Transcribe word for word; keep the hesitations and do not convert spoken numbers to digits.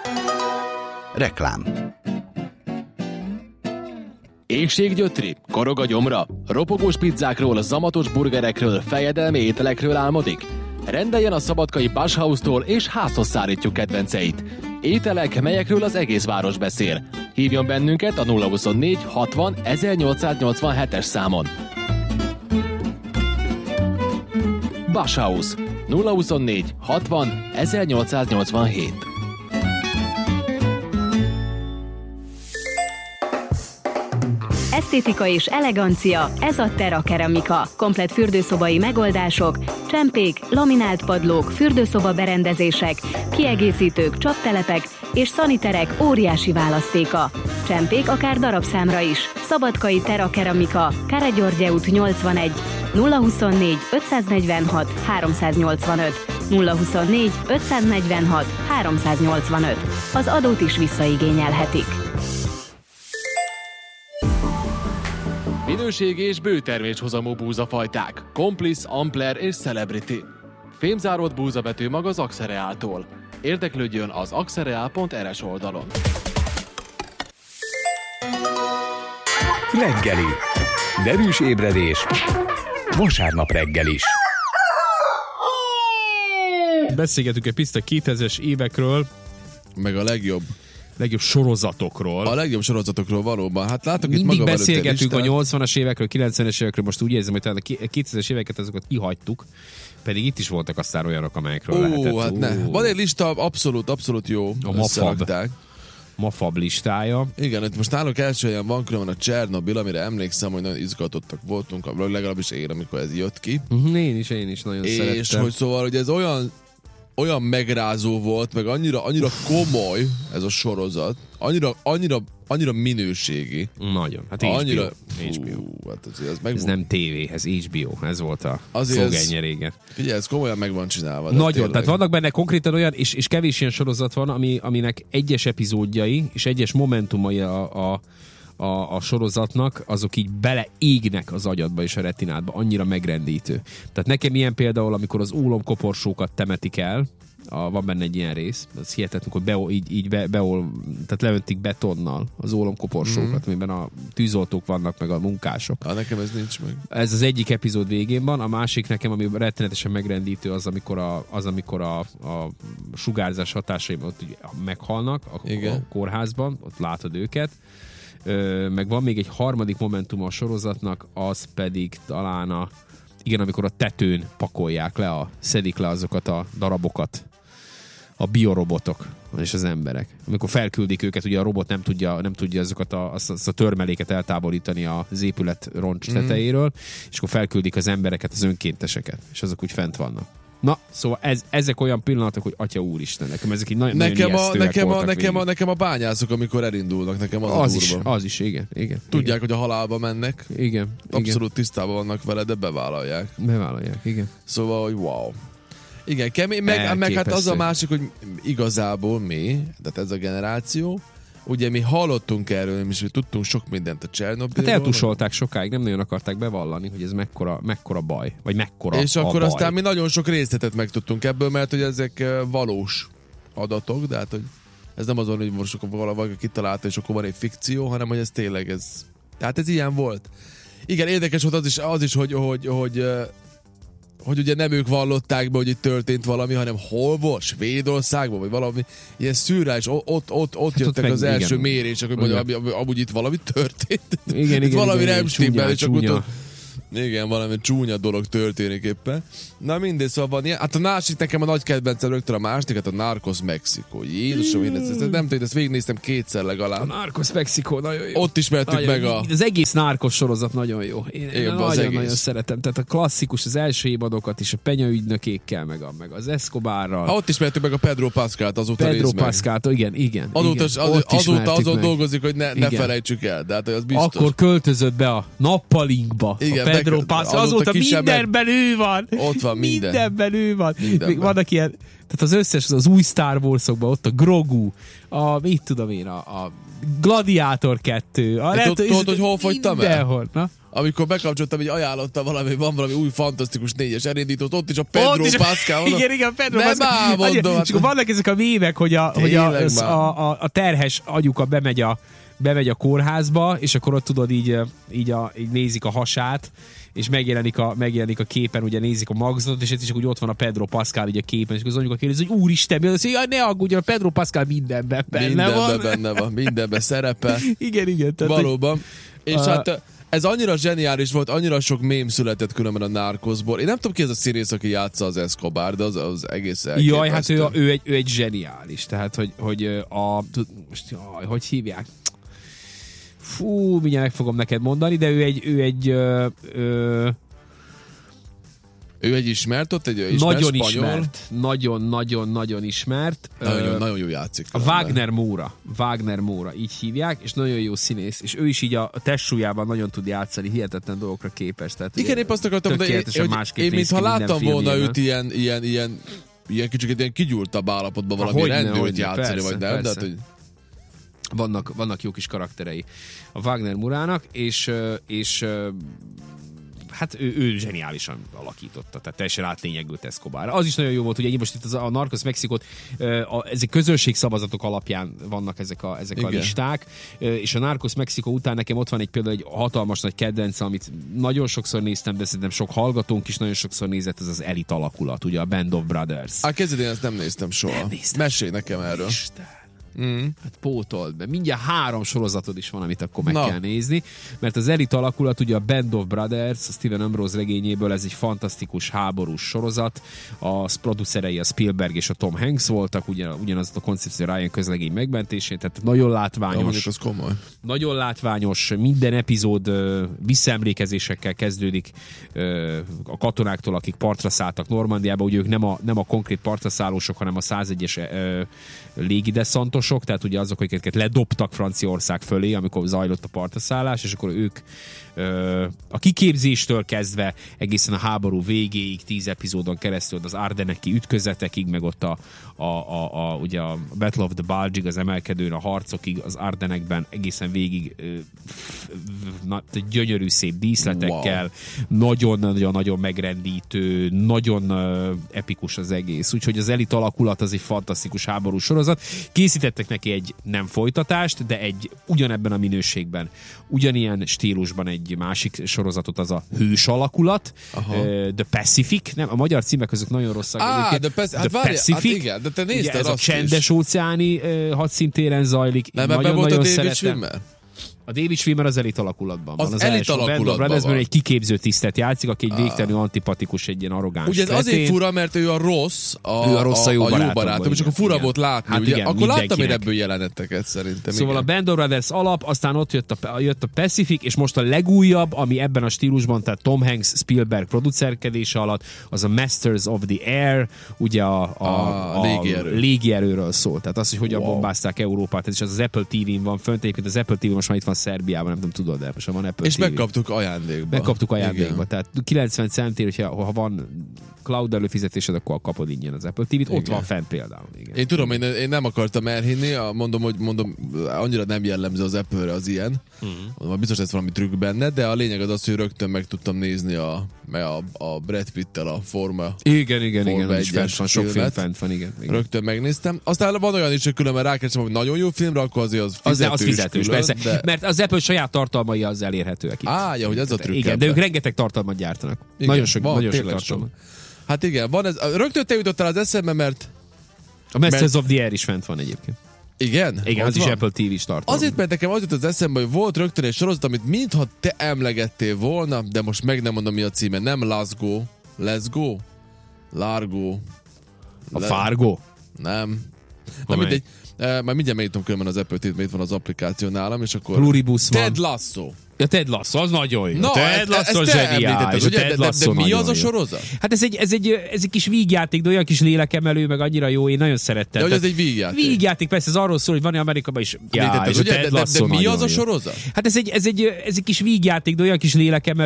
Reklám. Éhséggyötri? Korog a gyomra? Ropogós pizzákról, zamatos burgerekről, fejedelmi ételekről álmodik? Rendeljen a szabadkai Bashhouse-tól és házhoz szállítjuk kedvenceit. Ételek, melyekről az egész város beszél. Hívjon bennünket a nulla huszonnégy hatvan ezernyolcszáznyolcvanhetes számon. Bashhouse nulla huszonnégy hatvan ezernyolcszáznyolcvanhét. Esztétika és elegancia, ez a Terra Keramika. Komplett fürdőszobai megoldások, csempék, laminált padlók, fürdőszoba berendezések, kiegészítők, csaptelepek és szaniterek óriási választéka. Csempék akár darabszámra is. Szabadkai Terra Keramika, Káregyörgye út nyolcvanegy, nulla huszonnégy ötszáznegyvenhat háromszáznyolcvanöt, nulla huszonnégy ötszáznegyvenhat háromszáznyolcvanöt. Az adót is visszaigényelhetik. Minőségi és bőterméshozamú búzafajták. Complice, Ampler és Celebrity. Fémzáródott búzabetű mag az Axereáltól. Érdeklődjön az axereál pont er es oldalon. Reggeli. Derűs ébredés. Vasárnap reggel is. Beszélgetünk egy picit a kétezres évekről, meg a legjobb legjobb sorozatokról. A legjobb sorozatokról valóban. Hát látok mindig itt maga beszélgetünk a nyolcvanas évekről, kilencvenes évekről, most úgy érzem, hogy talán a kétezres éveket azokat kihagytuk, pedig itt is voltak aztán olyanok, amelyekről Ó, lehetett. hát ne. Van egy lista, abszolút, abszolút jó. A Mafab. Mafab listája. Igen, itt most nálunk első helyen van különben a Csernobil, amire emlékszem, hogy nagyon izgatottak voltunk, legalábbis én, amikor ez jött ki. Én is, én is nagyon és szerettem. És hogy szóval, hogy ez olyan olyan megrázó volt, meg annyira, annyira komoly ez a sorozat, annyira, annyira, annyira minőségi. Nagyon. Hát há bé ó. Annyira, há bé ó. Hú, hát ez, ez, meg ez nem tévé, ez há bé ó. Ez volt a szlogenje régen. Figyelj, ez komolyan meg van csinálva. Nagyon, tényleg. tehát vannak benne konkrétan olyan, és, és kevés ilyen sorozat van, ami, aminek egyes epizódjai és egyes momentumai a, a A, a sorozatnak, azok így beleégnek az agyadba és a retinádba, annyira megrendítő. Tehát nekem ilyen például, amikor az ólomkoporsókat temetik el, a, van benne egy ilyen rész, az hihetetlen, hogy be, így, így be, beol, tehát leöntik betonnal az ólomkoporsókat, mm-hmm. amiben a tűzoltók vannak, meg a munkások. Ah, nekem ez nincs meg. Ez az egyik epizód végén van, a másik nekem, ami rettenetesen megrendítő, az, amikor a, az, amikor a, a sugárzás hatásai ott meghalnak a, a kórházban, ott látod őket. Ö, meg van még egy harmadik momentum a sorozatnak, az pedig talán a, igen, amikor a tetőn pakolják le, a, szedik le azokat a darabokat, a biorobotok és az emberek. Amikor felküldik őket, ugye a robot nem tudja, nem tudja azokat a, azt, azt a törmeléket eltávolítani az épület roncs tetejéről, mm. és akkor felküldik az embereket, az önkénteseket, és azok úgy fent vannak. Na, szóval ez, ezek olyan pillanatok, hogy atya úristen, nekem ezek így nagyon, nekem nagyon a, nekem, a, nekem, a, a, nekem a bányászok, amikor elindulnak, nekem az, az a durva. Is, az is, igen. igen Tudják, igen. hogy a halálba mennek. Igen. Abszolút igen. tisztában vannak vele, de bevállalják. Bevállalják, igen. Szóval, hogy wow. Igen, kemény, meg, meg hát az a másik, hogy igazából mi, tehát ez a generáció, ugye mi hallottunk erről, és mi tudtunk sok mindent a Csernobilról. Hát eltusolták sokáig, nem nagyon akarták bevallani, hogy ez mekkora, mekkora baj, vagy mekkora és a akkor baj. Aztán mi nagyon sok részletet megtudtunk ebből, mert hogy ezek valós adatok, de hát hogy ez nem azon, hogy most valaki kitalálta, és akkor van egy fikció, hanem hogy ez tényleg ez. Tehát ez ilyen volt. Igen, érdekes volt az is, az is hogy, hogy, hogy, hogy ugye nem ők vallották be, hogy itt történt valami, hanem hol volt? Svédországban, vagy valami ilyen szürreális, ott, ott, ott, ott hát jöttek ott az meg, első igen. mérések, hogy mondja, amúgy itt valami történt. Igen, itt igen, valami igen, nem stimmel, és csúnya. akkor igen, valami csúnya dolog történik éppen. Na mindegy, szóval van ilyen. Hát a másik nekem a nagy kedvencem rögtön a másik, hát a Narcos Mexikó. Jézusom, én ezt, ezt nem tudom, ezt végignéztem kétszer legalább. A Narcos Mexikó nagyon jó. Ott ismertük nagyon, meg a... Az egész Narcos sorozat nagyon jó. Én nagyon-nagyon szeretem. Tehát a klasszikus, az első évadokat is, a penyaügynökékkel, meg, a, meg az Escobarral. Ha, ott ismertük meg a Pedro Pascalt, azóta Pedro Pascalt, igen, igen. Azóta, igen. Az, azóta azon meg. azon, dolgozik, hogy ne, ne felejtsük el. De hát az biztos. Akkor költözött be a nappalinkba. Igen, a Pedro Pedro Pascal, azóta mindenben ő van. Ott van minden. Mindenben ő van. Mindenben. Még vannak ilyen, tehát az összes, az új Star Wars-okban, ott a Grogu, a, mit tudom én, a, a Gladiátor kettő. Tudod, hogy hol fogytam el? Na? Amikor bekapcsoltam, hogy ajánlotta valami, van valami új fantasztikus négyes elindítót, ott is a Pedro is Pascal. A, igen, igen, Pedro nem Pascal. mondom. És akkor vannak ezek a mémek, hogy a, hogy a, a, a, a terhes agyuka bemegy a, bemegy a kórházba, és akkor ott tudod, így, így, a, így nézik a hasát, és megjelenik a, megjelenik a képen, ugye nézik a magzatot, és csak úgy ott van a Pedro Pascal így a képen, és akkor az anyuka kérdezi, hogy úristen, mi az, hogy jaj, ne aggódjon, a Pedro Pascal mindenben benne mindenben van. Mindenben benne van, mindenben szerepel. Igen, igen. Tehát, valóban. És uh, hát ez annyira zseniális volt, annyira sok mém született különben a Narcosból. Én nem tudom ki ez a színész, aki játsza az Escobar, de az, az egész elképesztő. Jaj, hát ő, ő, egy, ő egy zseniális. Tehát, hogy, hogy a... Most, jaj, hogy hívják? Fú, mindjárt meg fogom neked mondani, de ő egy... Ő egy ö, ö, ő egy ismert, ott egy ismert nagyon spanyol. ismert. Nagyon-nagyon-nagyon ismert. Nagyon, uh, nagyon jó játszik. A Wagner Moura. Wagner Moura, így hívják, és nagyon jó színész. És ő is így a testsúlyában nagyon tud játszani, hihetetlen dolgokra képes. Tehát igen, épp azt akartam mondani, én, én mintha láttam volna őt ilyen, ilyen, ilyen, ilyen kicsit ilyen kigyúltabb állapotban valami rendőrt játszani, persze, vagy nem, de hát, hogy... Vannak, vannak jó kis karakterei a Wagner Mourának, és, és hát ő, ő zseniálisan alakította, tehát teljesen átlényegült Escobar. Az is nagyon jó volt, ugye most itt az, a Narcos Mexikót, ezek közönségszavazatok alapján vannak ezek a, ezek a listák, és a Narcos Mexikó után nekem ott van egy például egy hatalmas nagy kedvenc, amit nagyon sokszor néztem, de szerintem sok hallgatónk is nagyon sokszor nézett, ez az Elit alakulat, ugye a Band of Brothers. Á, kezded, én ezt nem néztem soha. Nem néztem. Mesélj nekem erről. Isten. Mm. Hát pótold be. Mindjárt három sorozatod is van, amit akkor meg Na. kell nézni, mert az Elit alakulat, ugye a Band of Brothers, a Stephen Ambrose regényéből, ez egy fantasztikus háborús sorozat, a producerei a Spielberg és a Tom Hanks voltak, ugyan, ugyanaz a koncepció Ryan közlegény megmentésén, tehát nagyon látványos. Ja, az komoly. Nagyon látványos, minden epizód uh, visszaemlékezésekkel kezdődik uh, a katonáktól, akik partra szálltak Normandiába, ugye ők nem a, nem a konkrét partra szállósok, hanem a százegyes uh, légideszantos, tehát ugye azok, akiket ledobtak Franciaország fölé, amikor zajlott a partraszállás, és akkor ők ö, a kiképzéstől kezdve egészen a háború végéig, tíz epizódon keresztül az Ardenneki ütközetekig, meg ott a, a, a, a, ugye a Battle of the Bulge-ig, az emelkedőn, a harcokig, az Ardennekben egészen végig ö, f, na, gyönyörű szép díszletekkel, nagyon-nagyon-nagyon megrendítő, nagyon ö, epikus az egész. Úgyhogy az Elit alakulat az egy fantasztikus háborús sorozat. Készítettek neki egy nem folytatást, de egy ugyanebben a minőségben, ugyanilyen stílusban egy másik sorozatot, az a Hős alakulat, uh, The Pacific, nem, a magyar címek között nagyon rosszak. Ah, The, Pac- The hát várja, Pacific, hát igen, de te nézted ugye ez azt a csendes óceáni uh, hadszintéren zajlik. Nem, ebben volt a David Schwimmer? A David Schwimmer az Elit alakulatban van. Az, az Elit alakulatban van. van. Egy kiképző tisztet játszik, aki egy ah. végtelenül antipatikus, egy ilyen arrogáns. Ugye ez kretén. Azért fura, mert ő a rossz, a, ő a, rossz, a, jó, a barátom, jó barátom, és akkor fura igen. volt látni. Hát ugye? Igen, akkor láttam én ebből jeleneteket szerintem. Szóval igen. a Band of Brothers alap, aztán ott jött a, jött a Pacific, és most a legújabb, ami ebben a stílusban, tehát Tom Hanks, Spielberg producerkedése alatt, az a Masters of the Air, ugye a, a, a, a légierő. légierőről szól. Tehát az, hogy hogyan wow. bombázták Európát, és az, az Apple té vén van fönt, egyébként az Apple té vé most már itt van Szerbiában, nem tudom, tudod, de most van Apple és té vé. megkaptuk ajándékba. Megkaptuk ajándékba. Igen. Tehát kilencven centért, hogyha ha van cloud előfizetésed, akkor kapod ingyen az Apple té vét. Ott van fent például. Igen. Én tudom, én, én nem akartam elhinni, mondom, hogy mondom, annyira nem jellemző az Apple-re az ilyen. Uh-huh. Biztos lesz valami trükk benne, de a lényeg az az, hogy rögtön meg tudtam nézni a, a, a Brad Pitt-tel a Forma. Igen, igen, Forma igen. Is fent van, sok film fent van, igen, igen. Rögtön megnéztem. Aztán van olyan is, hogy különben rákeresem, hogy nagyon jó filmre, akkor azért az fizetős. Az, az fizetős, külön, persze. De... Mert az Apple saját tartalmai az elérhetőek itt. Á, ja, hogy ez a trükk. Igen, de ők rengeteg tartalmat gyártanak. Igen, nagyon sok, van, nagyon sok tartalmat. Hát igen, van ez. Rögtön te jutottál az eszembe, mert... A Masters mert... of the Air is fent van egyébként. Igen? Igen, az, az is Apple té vés tartalma. Azért, mert nekem az jut az eszembe, hogy volt rögtön egy sorozat, amit mintha te emlegettél volna, de most meg nem mondom, mi a címe. Nem Let's Go. Let's Go? Largo. A Le... Fargo? Nem. Nem mindegy. Uh, már mindjárt megnyitom különben az Apple té vét, itt van az applikáció nálam, és akkor... Pluribus van. Ted Lasso. Ja, Ted Lasso, az nagyon jó. No, Ted Lasso zseniális. De, de, de, de mi az a sorozat? Hát ez egy, ez, egy, ez egy kis vígjáték, de olyan kis lélekemelő, meg annyira jó, én nagyon szerettem. De hogy ez egy vígjáték? Vígjáték, persze, ez arról szól, hogy van Amerikában is. Ja, de, de, de, de, de, de mi az a sorozat? Hát ez egy, ez, egy, ez egy kis vígjáték, de olyan kis lélekemelő,